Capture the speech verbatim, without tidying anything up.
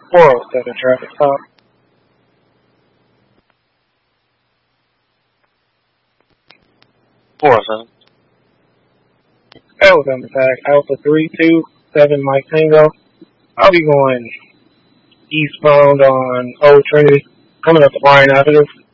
four oh seven traffic stop. four oh seven. Alabama Tag, Alpha three two seven Mike Tango. I'll be going eastbound on Old Trinity, coming up to Bryan Avenue.